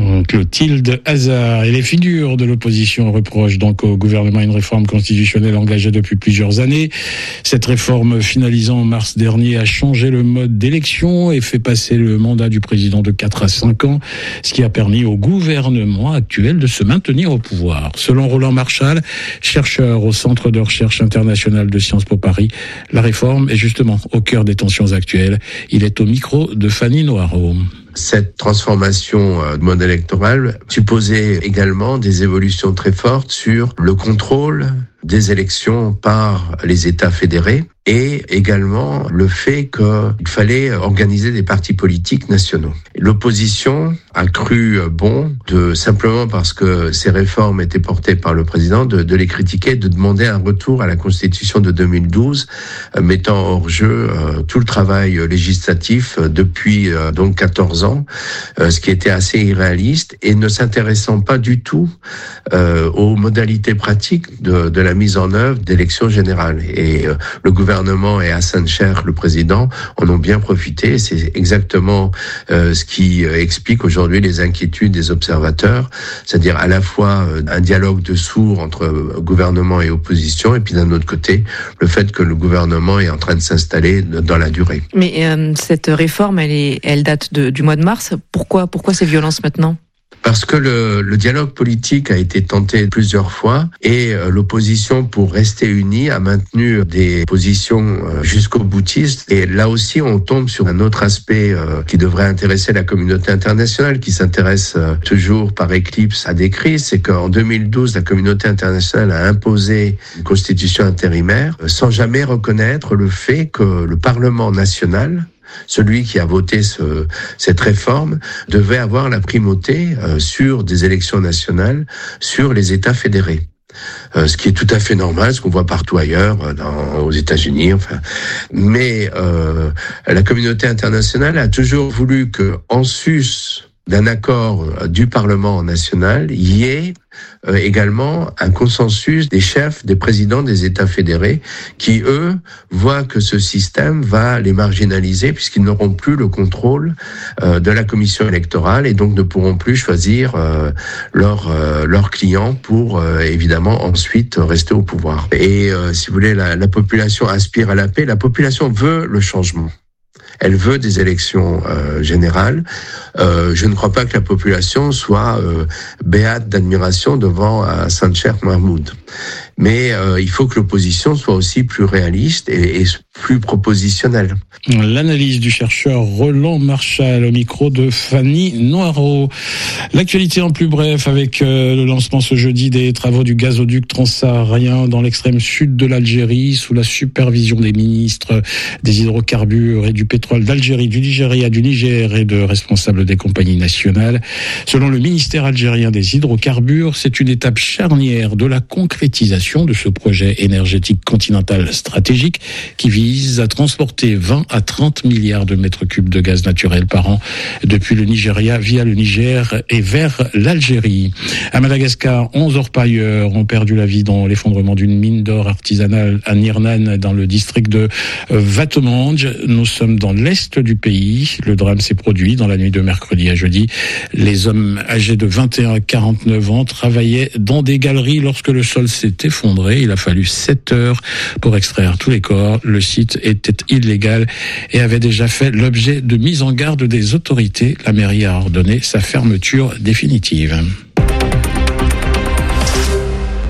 Clotilde Hazard et les figures de l'opposition reprochent donc au gouvernement une réforme constitutionnelle engagée depuis plusieurs années. Cette réforme finalisant en mars dernier a changé le mode d'élection et fait passer le mandat du président de quatre à cinq ans, ce qui a permis au gouvernement actuel de se maintenir au pouvoir. Selon Roland Marchal, chercheur au Centre de recherche international de Sciences Po Paris, la réforme est justement au cœur des tensions actuelles. Il est au micro de Fanny Noireau. Cette transformation de mode électoral supposait également des évolutions très fortes sur le contrôle des élections par les États fédérés et également le fait qu'il fallait organiser des partis politiques nationaux. L'opposition a cru bon, de simplement parce que ces réformes étaient portées par le président, de, de les critiquer, de demander un retour à la Constitution de deux mille douze, euh, mettant hors jeu euh, tout le travail législatif euh, depuis euh, donc quatorze ans, euh, ce qui était assez irréaliste et ne s'intéressant pas du tout euh, aux modalités pratiques de, de la mise en œuvre d'élections générales. Et euh, le gouvernement et Hassan Sheikh, le président, en ont bien profité. C'est exactement euh, ce qui euh, explique aujourd'hui les inquiétudes des observateurs, c'est-à-dire à la fois euh, un dialogue de sourds entre euh, gouvernement et opposition, et puis d'un autre côté, le fait que le gouvernement est en train de s'installer dans la durée. Mais euh, cette réforme, elle, est, elle date de, du mois de mars. Pourquoi, pourquoi ces violences maintenant ? Parce que le, le dialogue politique a été tenté plusieurs fois et euh, l'opposition, pour rester unie, a maintenu des positions euh, jusqu'au boutiste. Et là aussi, on tombe sur un autre aspect euh, qui devrait intéresser la communauté internationale, qui s'intéresse euh, toujours par éclipse à des crises. C'est qu'en deux mille douze, la communauté internationale a imposé une constitution intérimaire euh, sans jamais reconnaître le fait que le Parlement national, celui qui a voté ce, cette réforme, devait avoir la primauté euh, sur des élections nationales, sur les États fédérés. Euh, ce qui est tout à fait normal, ce qu'on voit partout ailleurs, dans, aux États-Unis. Enfin, mais euh, la communauté internationale a toujours voulu que, en sus d'un accord du Parlement national, il y ait euh, également un consensus des chefs, des présidents des États fédérés, qui, eux, voient que ce système va les marginaliser puisqu'ils n'auront plus le contrôle euh, de la commission électorale et donc ne pourront plus choisir euh, leurs euh, leurs clients pour, euh, évidemment, ensuite rester au pouvoir. Et euh, si vous voulez, la, la population aspire à la paix, la population veut le changement. Elle veut des élections euh, générales. Euh, je ne crois pas que la population soit euh, béate d'admiration devant Hassan Sheikh Mohamud. Mais euh, il faut que l'opposition soit aussi plus réaliste et, et plus propositionnelle. L'analyse du chercheur Roland Marchal au micro de Fanny Noireau. L'actualité en plus bref avec euh, le lancement ce jeudi des travaux du gazoduc transsaharien dans l'extrême sud de l'Algérie sous la supervision des ministres des hydrocarbures et du pétrole d'Algérie, du Nigeria, du Niger et de responsables des compagnies nationales. Selon le ministère algérien des hydrocarbures, c'est une étape charnière de la concrétisation de ce projet énergétique continental stratégique qui vise à transporter vingt à trente milliards de mètres cubes de gaz naturel par an depuis le Nigeria via le Niger et vers l'Algérie. À Madagascar, onze orpailleurs ont perdu la vie dans l'effondrement d'une mine d'or artisanale à Nirnan dans le district de Vatomange. Nous sommes dans l'est du pays. Le drame s'est produit dans la nuit de mercredi à jeudi. Les hommes âgés de vingt et un à quarante-neuf ans travaillaient dans des galeries lorsque le sol s'est effondré. Il a fallu sept heures pour extraire tous les corps. Le site était illégal et avait déjà fait l'objet de mise en garde des autorités. La mairie a ordonné sa fermeture définitive.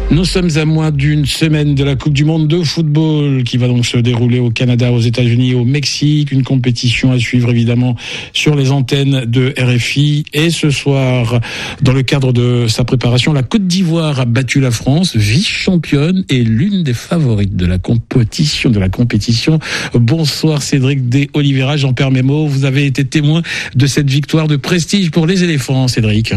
Nous sommes à moins d'une semaine de la Coupe du Monde de football qui va donc se dérouler au Canada, aux États-Unis et au Mexique. Une compétition à suivre évidemment sur les antennes de R F I. Et ce soir, dans le cadre de sa préparation, la Côte d'Ivoire a battu la France, vice-championne et l'une des favorites de la compétition. De la compétition. Bonsoir Cédric de Oliveira, Jean-Pierre Mémo. Vous avez été témoin de cette victoire de prestige pour les éléphants, Cédric.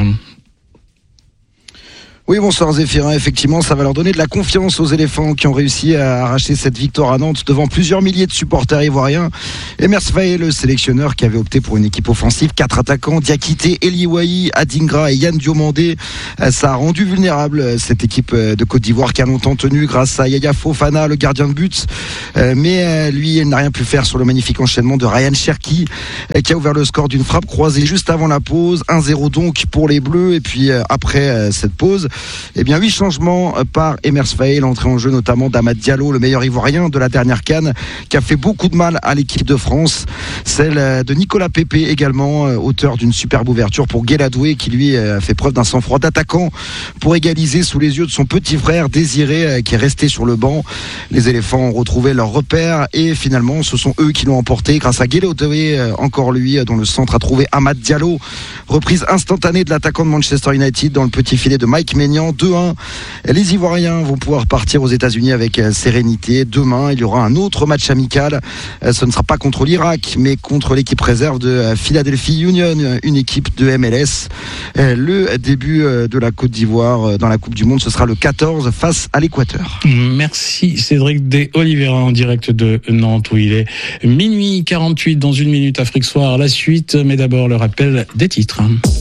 Oui, bonsoir Zéphirin. Effectivement, ça va leur donner de la confiance aux éléphants qui ont réussi à arracher cette victoire à Nantes devant plusieurs milliers de supporters ivoiriens. Emers Faé, le sélectionneur qui avait opté pour une équipe offensive, quatre attaquants, Diakité, Eliouaï, Adingra et Yann Diomandé. Ça a rendu vulnérable cette équipe de Côte d'Ivoire qui a longtemps tenu grâce à Yaya Fofana, le gardien de but. Mais lui, il n'a rien pu faire sur le magnifique enchaînement de Ryan Cherki qui a ouvert le score d'une frappe croisée juste avant la pause. un zéro donc pour les Bleus. Et puis après cette pause, eh bien, huit changements par Emers Faé, l'entrée en jeu notamment d'Amad Diallo, le meilleur ivoirien de la dernière CAN, qui a fait beaucoup de mal à l'équipe de France. Celle de Nicolas Pepe également, auteur d'une superbe ouverture pour Guéladoué, qui lui a fait preuve d'un sang-froid d'attaquant pour égaliser sous les yeux de son petit frère Désiré, qui est resté sur le banc. Les éléphants ont retrouvé leur repère et finalement, ce sont eux qui l'ont emporté grâce à Guéladoué, encore lui, dont le centre a trouvé Amad Diallo. Reprise instantanée de l'attaquant de Manchester United dans le petit filet de Mike Maignan, deux un. Les Ivoiriens vont pouvoir partir aux États-Unis avec sérénité. Demain, il y aura un autre match amical. Ce ne sera pas contre l'Irak, mais contre l'équipe réserve de Philadelphia Union, une équipe de M L S. Le début de la Côte d'Ivoire dans la Coupe du Monde, ce sera le quatorze face à l'Équateur. Merci Cédric de Oliveira en direct de Nantes où il est minuit quarante-huit dans une minute. Afrique Soir, la suite, mais d'abord le rappel des titres.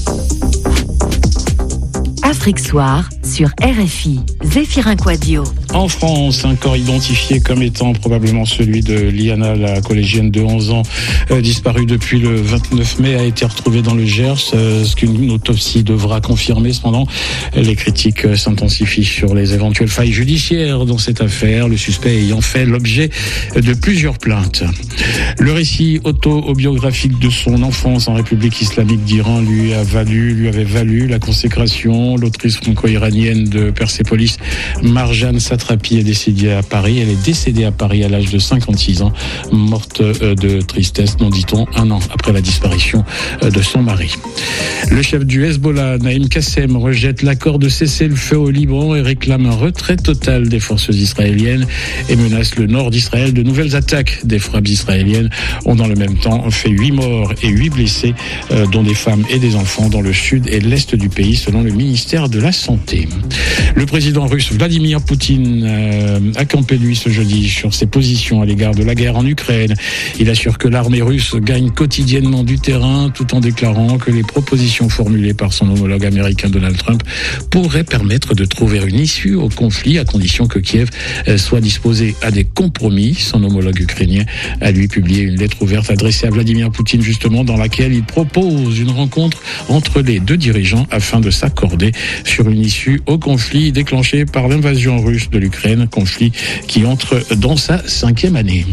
Afrique Soir sur R F I, Zéphirin Quadio. En France, un corps identifié comme étant probablement celui de Liana, la collégienne de onze ans, euh, disparue depuis le vingt-neuf mai, a été retrouvé dans le Gers, euh, ce qu'une autopsie devra confirmer. Cependant, les critiques s'intensifient sur les éventuelles failles judiciaires dans cette affaire, le suspect ayant fait l'objet de plusieurs plaintes. Le récit auto-biographique de son enfance en République islamique d'Iran lui a valu, lui avait valu la consécration. L'autrice franco-iranienne de Persépolis, Marjane Satrapi, est décédée à Paris. Elle est décédée à Paris à l'âge de cinquante-six ans, morte de tristesse, nous dit-on, un an après la disparition de son mari. Le chef du Hezbollah, Naïm Kassem, rejette l'accord de cessez-le-feu au Liban et réclame un retrait total des forces israéliennes et menace le nord d'Israël. De nouvelles attaques des frappes israéliennes ont dans le même temps fait huit morts et huit blessés, euh, dont des femmes et des enfants dans le sud et l'est du pays, selon le ministère de la Santé. Le président russe Vladimir Poutine euh, a campé lui ce jeudi sur ses positions à l'égard de la guerre en Ukraine. Il assure que l'armée russe gagne quotidiennement du terrain tout en déclarant que les propositions formulées par son homologue américain Donald Trump pourraient permettre de trouver une issue au conflit à condition que Kiev soit disposé à des compromis. Son homologue ukrainien a lui publié une lettre ouverte adressée à Vladimir Poutine justement dans laquelle il propose une rencontre entre les deux dirigeants afin de s'accorder sur une issue au conflit déclenché par l'invasion russe de l'Ukraine, conflit qui entre dans sa cinquième année.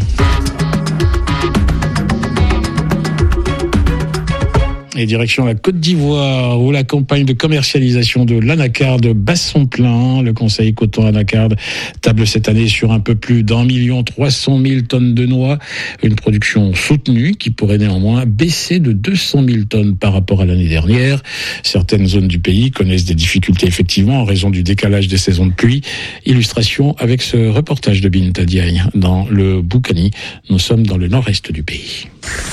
Et direction la Côte d'Ivoire, où la campagne de commercialisation de l'anacarde bat son plein. Le Conseil Coton Anacarde table cette année sur un peu plus d'un million trois cent mille tonnes de noix. Une production soutenue qui pourrait néanmoins baisser de deux cent mille tonnes par rapport à l'année dernière. Certaines zones du pays connaissent des difficultés effectivement en raison du décalage des saisons de pluie. Illustration avec ce reportage de Binta Diagne dans le Boukani. Nous sommes dans le nord-est du pays.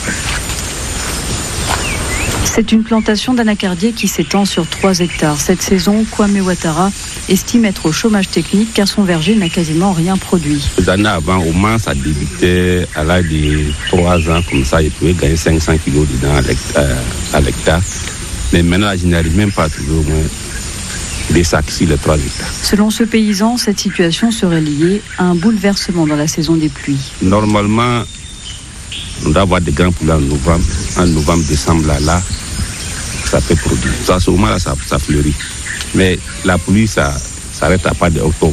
C'est une plantation d'anacardier qui s'étend sur trois hectares. Cette saison, Kwame Ouattara estime être au chômage technique car son verger n'a quasiment rien produit. Les années avant, au moins, ça débutait à l'âge de trois ans, comme ça, il pouvait gagner cinq cents kilos dedans à l'hectare. Mais maintenant, je n'arrive même pas à trouver au moins des sacs sur les trois hectares. Selon ce paysan, cette situation serait liée à un bouleversement dans la saison des pluies. Normalement, on doit avoir des grands poulets en novembre. En novembre, décembre, là, là, ça peut produire. Ça, au moment là, ça, ça fleurit. Mais la pluie, ça s'arrête à part d'octobre.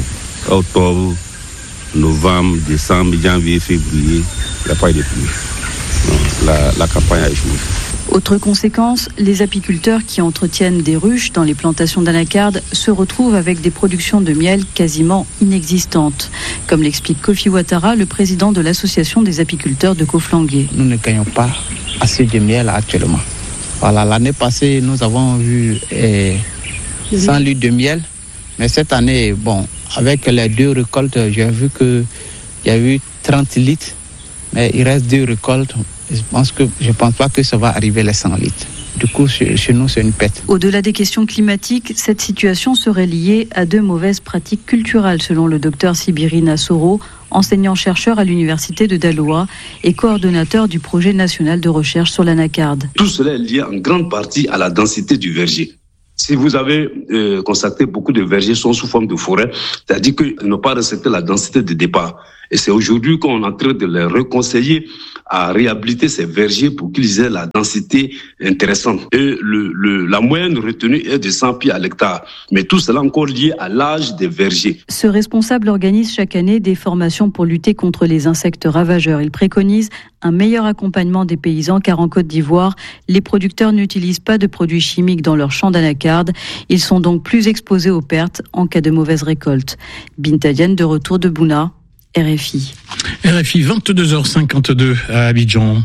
Octobre, novembre, décembre, janvier, février, il n'y a pas de pluie. la, la campagne a échoué. Autre conséquence, les apiculteurs qui entretiennent des ruches dans les plantations d'anacarde se retrouvent avec des productions de miel quasiment inexistantes. Comme l'explique Kofi Ouattara, le président de l'association des apiculteurs de Koflangué. Nous ne gagnons pas assez de miel actuellement. Voilà, l'année passée, nous avons eu eh, cent litres de miel. Mais cette année, bon, avec les deux récoltes, j'ai vu qu'il y a eu trente litres. Mais il reste deux récoltes. Je pense que je pense pas que ça va arriver les cent litres. Du coup, chez, chez nous, c'est une pète. Au-delà des questions climatiques, cette situation serait liée à de mauvaises pratiques culturelles, selon le docteur Sibiri Nassoro, enseignant-chercheur à l'université de Daloa et coordonnateur du projet national de recherche sur l'anacarde. Tout cela est lié en grande partie à la densité du verger. Si vous avez euh, constaté, beaucoup de vergers sont sous forme de forêt, c'est-à-dire qu'ils n'ont pas respecté la densité de départ. Et c'est aujourd'hui qu'on est en train de les reconseiller à réhabiliter ces vergers pour qu'ils aient la densité intéressante. Et le, le, la moyenne retenue est de cent pieds à l'hectare. Mais tout cela encore lié à l'âge des vergers. Ce responsable organise chaque année des formations pour lutter contre les insectes ravageurs. Il préconise un meilleur accompagnement des paysans car en Côte d'Ivoire, les producteurs n'utilisent pas de produits chimiques dans leurs champs d'anacarde. Ils sont donc plus exposés aux pertes en cas de mauvaise récolte. Binta Diène de retour de Bouna. R F I. R F I, vingt-deux heures cinquante-deux à Abidjan.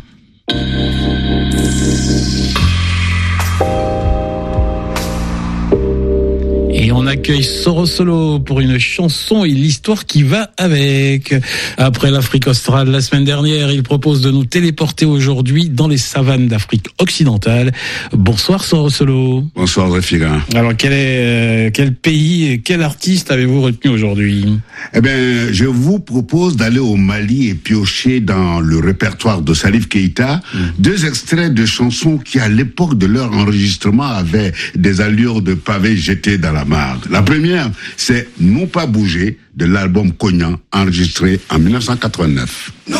Et on accueille Soro Solo pour une chanson et l'histoire qui va avec. Après l'Afrique australe la semaine dernière, il propose de nous téléporter aujourd'hui dans les savanes d'Afrique occidentale. Bonsoir Soro Solo. Bonsoir Réfira. Alors quel est euh, quel pays, quel artiste avez-vous retenu aujourd'hui? Eh bien, je vous propose d'aller au Mali et piocher dans le répertoire de Salif Keïta mmh. deux extraits de chansons qui, à l'époque de leur enregistrement, avaient des allures de pavés jetés dans la marde. La première, c'est Non pas bouger de l'album Cognac, enregistré en mille neuf cent quatre-vingt-neuf.